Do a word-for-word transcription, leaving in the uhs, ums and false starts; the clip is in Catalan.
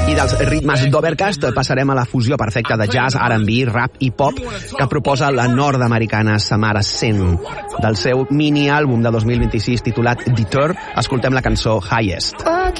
I dels ritmes d'Overcast passarem a la fusió perfecta de jazz, R and B, rap i pop que proposa la nord-americana Samara Sen. Del seu mini-àlbum de dos mil vint-i-sis titulat Deter, escoltem la cançó Highest.